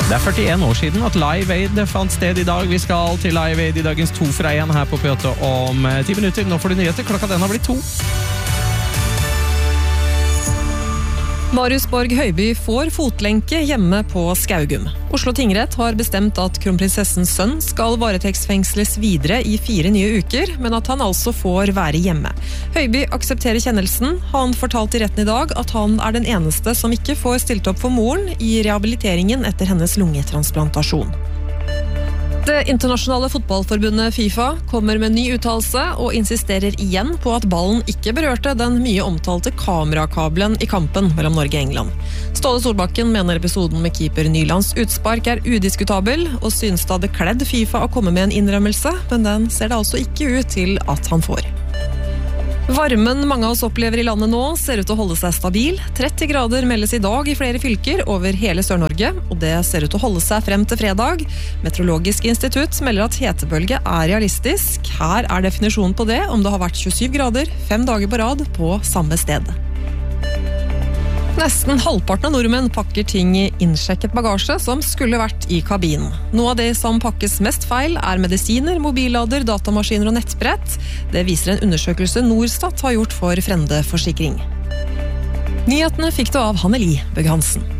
Det 41 år siden at Live Aid fant sted i dag. Vi skal til Live Aid i dagens 2 fra 1 her på P8 om 10 minutter. Nå får du nyheter. Klokka den har blitt 2. Marius Borg Høiby får fotlenke hjemme på Skaugum. Oslo tingrett har bestemt at kronprinsessens sønn skal varetektsfengsles videre i 4 nye uker, men at han altså får være hjemme. Høiby aksepterer kjennelsen. Han fortalte i retten i dag at han den eneste som ikke får stilt opp for moren i rehabiliteringen etter hennes lungetransplantasjon. Det internasjonale fotballforbundet FIFA kommer med ny uttalelse og insisterer igjen på at ballen ikke berørte den mye omtalte kamerakabelen i kampen mellom Norge og England. Ståle Solbakken mener episoden med keeper Nylands utspark udiskutabel, og synes det hadde kledd FIFA å komme med en innrømmelse, men den ser det altså ikke ut til at han får. Varmen mange av oss opplever i landet nå ser ut til å holde seg stabil. 30 grader meldes i dag i flere fylker over hele Sør-Norge, og det ser ut til å holde seg frem til fredag. Meteorologisk institutt melder at hetebølge realistisk. Her definisjonen på det om det har vært 27 grader 5 dager på rad på samme sted. Nesten halvparten av nordmenn pakker ting i innsjekket bagasje som skulle vært i kabinen. Noe av det som pakkes mest feil medisiner, mobillader, datamaskiner og nettbrett. Det viser en undersøkelse Norstat har gjort for Frende Forsikring. Nyhetene fikk du av Hanneli Bøgh Hansen.